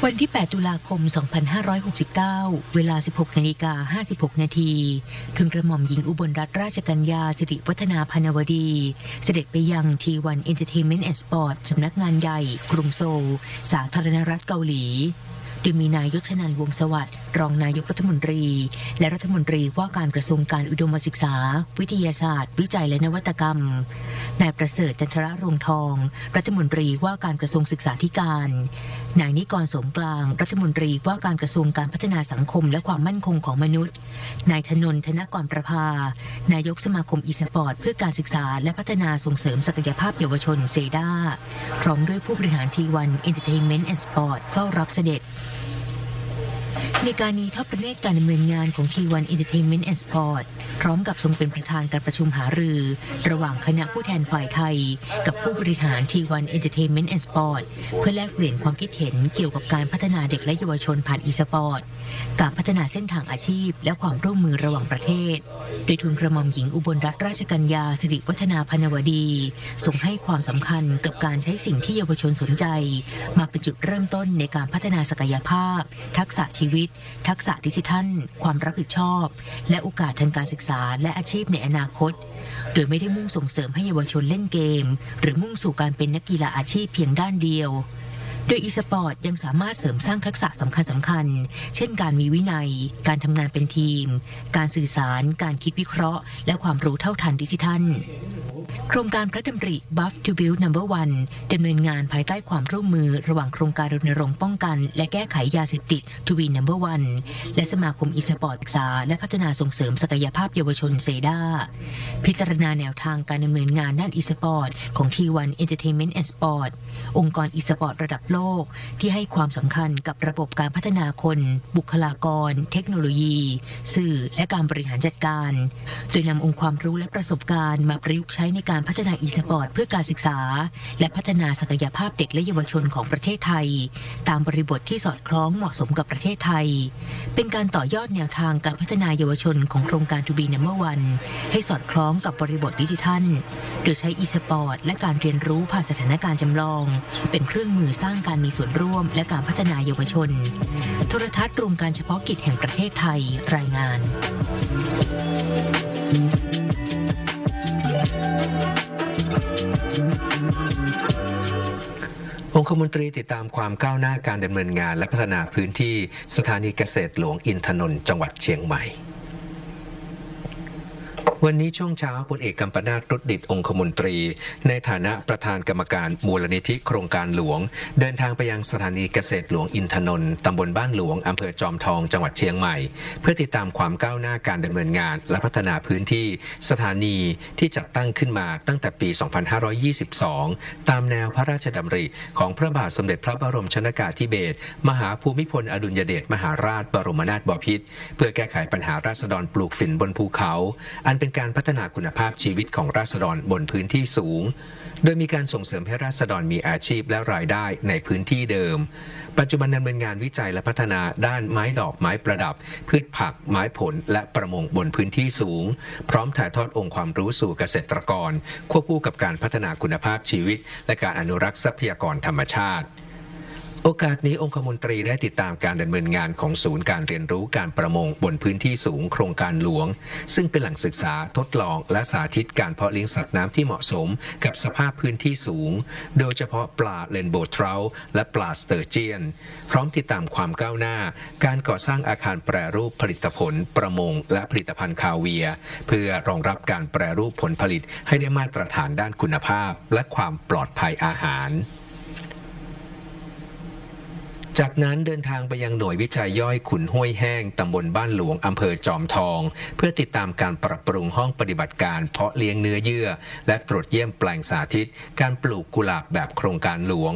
วันที่ 8 ตุลาคม 2569 เวลา 16:56 นาทีทุนกระหม่อมหญิงอุบลรัตนราชกัญญาสิริวัฒนาพนวดีเสด็จไปยัง T1 Entertainment and Sport สำนักงานใหญ่กรุงโซลสาธารณรัฐเกาหลีโดยมีนายยศชนันท์วงศ์สวัสดิ์รองนายกรัฐมนตรีและรัฐมนตรีว่าการกระทรวงการอุดมศึกษาวิทยาศาสตร์วิจัยและนวัตกรรมนายประเสริฐจันทรรงค์ทองรัฐมนตรีว่าการกระทรวงศึกษาธิการนายนิกร โสมกลางรัฐมนตรีว่าการกระทรวงการพัฒนาสังคมและความมั่นคงของมนุษย์นายธนนท์ ธนกรประภานายกสมาคมอีสปอร์ตเพื่อการศึกษาและพัฒนาส่งเสริมศักยภาพเยาวชนเซด้าพร้อมด้วยผู้บริหาร T1 Entertainment and Sport เฝ้ารับเสด็จในการนี้ทอดพระเนตรการดำเนินงานของ T1 Entertainment and Sport พร้อมกับทรงเป็นประธานการประชุมหารือระหว่างคณะผู้แทนฝ่ายไทยกับผู้บริหาร T1 Entertainment and Sport เพื่อแลกเปลี่ยนความคิดเห็นเกี่ยวกับการพัฒนาเด็กและเยาวชนผ่านอีสปอร์ตการพัฒนาเส้นทางอาชีพและความร่วมมือระหว่างประเทศโดยทุนกระหม่อมหญิงอุบลรัตนราชกัญญาสิริวัฒนาพนวดีทรงให้ความสำคัญกับการใช้สิ่งที่เยาวชนสนใจมาเป็นจุดเริ่มต้นในการพัฒนาศักยภาพทักษะชีวิตทักษะดิจิทัลความรับผิดชอบและโอกาสทางการศึกษาและอาชีพในอนาคตโดยไม่ได้มุ่งส่งเสริมให้เยาวชนเล่นเกมหรือมุ่งสู่การเป็นนักกีฬาอาชีพเพียงด้านเดียวโดยอีสปอร์ตยังสามารถเสริมสร้างทักษะสำคัญเช่นการมีวินัยการทำงานเป็นทีมการสื่อสารการคิดวิเคราะห์และความรู้เท่าทันดิจิทัลโครงการพระดำริ Buff to Build No.1 ดำเนินงานภายใต้ความร่วมมือระหว่างโครงการรณรงค์ป้องกันและแก้ไขยาเสพติด To Be No.1 และสมาคมอีสปอร์ตศึกษาและพัฒนาส่งเสริมศักยภาพเยาวชนเซด้าพิจารณาแนวทางการดำเนินงานด้านอีสปอร์ตของ T1 Entertainment and Sport องค์กรอีสปอร์ตระดับโลกที่ให้ความสำคัญกับระบบการพัฒนาคนบุคลากรเทคโนโลยีสื่อและการบริหารจัดการโดยนำองค์ความรู้และประสบการณ์มาประยุกต์ใช้ในการพัฒนาอีสปอร์ตเพื่อการศึกษาและพัฒนาศักยภาพเด็กและเยาวชนของประเทศไทยตามบริบทที่สอดคล้องเหมาะสมกับประเทศไทยเป็นการต่อยอดแนวทางการพัฒนาเยาวชนของโครงการ To Be No.1 ให้สอดคล้องกับบริบทดิจิทัลโดยใช้อีสปอร์ตและการเรียนรู้ผ่านสถานการณ์จำลองเป็นเครื่องมือสร้างการมีส่วนร่วมและการพัฒนาเยาวชนโทรทัศน์รวมการเฉพาะกิจแห่งประเทศไทยรายงานองคมนตรีติดตามความก้าวหน้าการดำเนินงานและพัฒนาพื้นที่สถานีเกษตรหลวงอินทนนท์จังหวัดเชียงใหม่วันนี้ช่วงเช้าพลเอกกัมปนาท รุดดิษฐ์องคมนตรีในฐานะประธานกรรมการมูลนิธิโครงการหลวงเดินทางไปยังสถานีเกษตรหลวงอินทนนท์ตำบลบ้านหลวงอำเภอจอมทองจังหวัดเชียงใหม่เพื่อติดตามความก้าวหน้าการดำเนินงานและพัฒนาพื้นที่สถานีที่จัดตั้งขึ้นมาตั้งแต่ปี 2522 ตามแนวพระราชดำริของพระบาทสมเด็จพระบรมชนกาธิเบศรมหาภูมิพลอดุลยเดชมหาราชบรมนาถบพิตรเพื่อแก้ไขปัญหาราษฎรปลูกฝิ่นบนภูเขาอันเป็นการพัฒนาคุณภาพชีวิตของราษฎรบนพื้นที่สูงโดยมีการส่งเสริมให้ราษฎรมีอาชีพและรายได้ในพื้นที่เดิมปัจจุบันดำเนินงานวิจัยและพัฒนาด้านไม้ดอกไม้ประดับพืชผักไม้ผลและประมงบนพื้นที่สูงพร้อมถ่ายทอดองค์ความรู้สู่เกษตรกรควบคู่กับการพัฒนาคุณภาพชีวิตและการอนุรักษ์ทรัพยากรธรรมชาติโอกาสนี้องคมนตรีได้ติดตามการดำเนินงานของศูนย์การเรียนรู้การประมงบนพื้นที่สูงโครงการหลวงซึ่งเป็นแหล่งศึกษาทดลองและสาธิตการเพาะเลี้ยงสัตว์น้ำที่เหมาะสมกับสภาพพื้นที่สูงโดยเฉพาะปลาเรนโบว์ทราท์และปลาสเตอร์เจียนพร้อมติดตามความก้าวหน้าการก่อสร้างอาคารแปรรูปผลิตผลประมงและผลิตภัณฑ์คาเวียร์เพื่อรองรับการแปรรูปผลผลิตให้ได้มาตรฐานด้านคุณภาพและความปลอดภัยอาหารจากนั้นเดินทางไปยังหน่วยวิจัยย่อยขุนห้วยแห้งตำบลบ้านหลวงอำเภอจอมทองเพื่อติดตามการปรับปรุงห้องปฏิบัติการเพาะเลี้ยงเนื้อเยื่อและตรวจเยี่ยมแปลงสาธิตการปลูกกุหลาบแบบโครงการหลวง